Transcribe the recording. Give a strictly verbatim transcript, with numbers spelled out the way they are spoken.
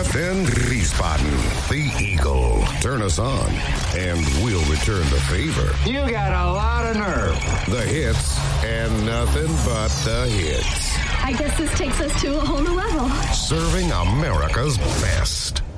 then Wiesbaden, the Eagle. Turn us on, and we'll return the favor. You got a lot of nerve. The hits, and nothing but the hits. I guess this takes us to a whole new level. Serving America's best.